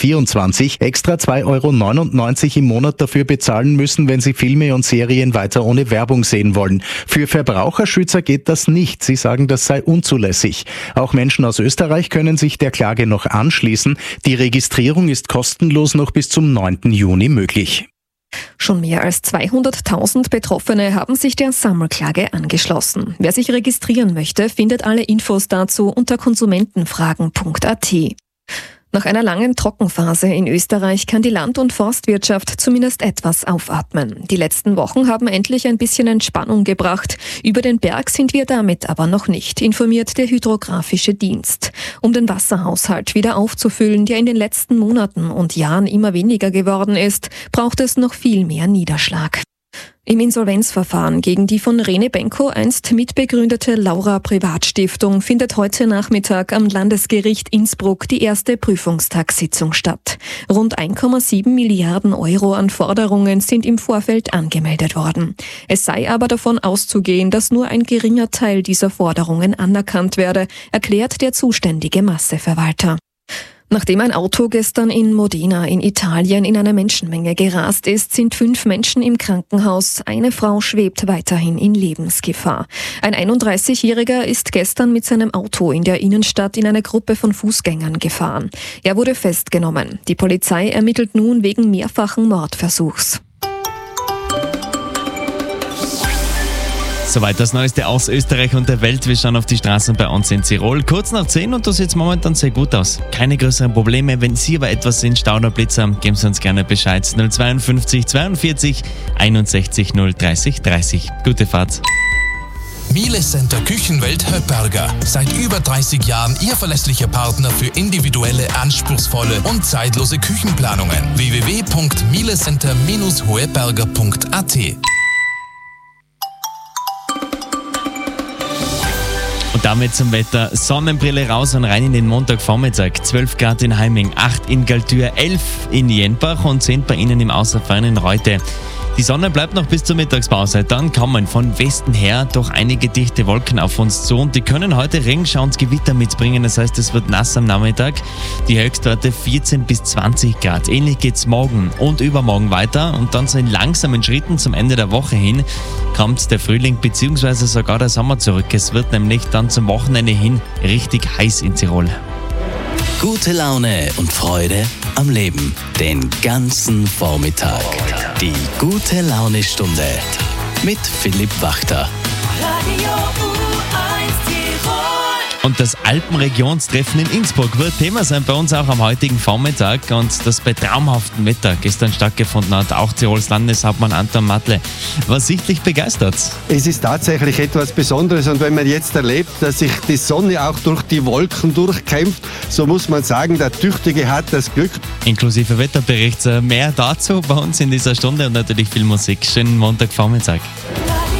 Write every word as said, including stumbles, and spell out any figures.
vierundzwanzig extra zwei Euro neunundneunzig im Monat dafür bezahlen müssen, wenn sie Filme und Serien weiter ohne Werbung sehen wollen. Für Verbraucherschützer geht das nicht. Sie sagen, das sei unzulässig. Auch Menschen aus Österreich können sich der Klage noch anschließen. Die Registrierung ist kostenlos noch bis zum neunten Juni möglich. Schon mehr als zweihunderttausend Betroffene haben sich der Sammelklage angeschlossen. Wer sich registrieren möchte, findet alle Infos dazu unter konsumentenfragen punkt a t. Nach einer langen Trockenphase in Österreich kann die Land- und Forstwirtschaft zumindest etwas aufatmen. Die letzten Wochen haben endlich ein bisschen Entspannung gebracht. Über den Berg sind wir damit aber noch nicht, informiert der Hydrographische Dienst. Um den Wasserhaushalt wieder aufzufüllen, der in den letzten Monaten und Jahren immer weniger geworden ist, braucht es noch viel mehr Niederschlag. Im Insolvenzverfahren gegen die von Rene Benko einst mitbegründete Laura Privatstiftung findet heute Nachmittag am Landesgericht Innsbruck die erste Prüfungstagssitzung statt. Rund eins Komma sieben Milliarden Euro an Forderungen sind im Vorfeld angemeldet worden. Es sei aber davon auszugehen, dass nur ein geringer Teil dieser Forderungen anerkannt werde, erklärt der zuständige Masseverwalter. Nachdem ein Auto gestern in Modena in Italien in eine Menschenmenge gerast ist, sind fünf Menschen im Krankenhaus. Eine Frau schwebt weiterhin in Lebensgefahr. Ein einunddreißigjähriger ist gestern mit seinem Auto in der Innenstadt in eine Gruppe von Fußgängern gefahren. Er wurde festgenommen. Die Polizei ermittelt nun wegen mehrfachen Mordversuchs. Soweit das Neueste aus Österreich und der Welt. Wir schauen auf die Straßen bei uns in Tirol. Kurz nach zehn und das sieht momentan sehr gut aus. Keine größeren Probleme. Wenn Sie aber etwas in Stau oder Blitz haben, geben Sie uns gerne Bescheid. null zweiundfünfzig zweiundvierzig einundsechzig null dreißig dreißig. Gute Fahrt. Miele Center Küchenwelt Höpperger. Seit über dreißig Jahren Ihr verlässlicher Partner für individuelle, anspruchsvolle und zeitlose Küchenplanungen. w w w punkt mielecenter Bindestrich hoeberger punkt a t. Und damit zum Wetter. Sonnenbrille raus und rein in den Montagvormittag. zwölf Grad in Heiming, acht in Galtür, elf in Jenbach und zehn bei Ihnen im außerfernen Reute. Die Sonne bleibt noch bis zur Mittagspause. Dann kommen von Westen her doch einige dichte Wolken auf uns zu und die können heute Regenschauer und Gewitter mitbringen. Das heißt, es wird nass am Nachmittag. Die Höchstwerte vierzehn bis zwanzig Grad. Ähnlich geht's morgen und übermorgen weiter und dann so in langsamen Schritten zum Ende der Woche hin kommt der Frühling bzw. sogar der Sommer zurück. Es wird nämlich dann zum Wochenende hin richtig heiß in Tirol. Gute Laune und Freude am Leben. Den ganzen Vormittag. Die gute Laune-Stunde mit Philipp Wachter. Und das Alpenregionstreffen in Innsbruck wird Thema sein bei uns auch am heutigen Vormittag und das bei traumhaftem Wetter gestern stattgefunden hat. Auch Tirols Landeshauptmann Anton Matle war sichtlich begeistert. Es ist tatsächlich etwas Besonderes und wenn man jetzt erlebt, dass sich die Sonne auch durch die Wolken durchkämpft, so muss man sagen, der Tüchtige hat das Glück. Inklusive Wetterbericht. Mehr dazu bei uns in dieser Stunde und natürlich viel Musik. Schönen Montagvormittag.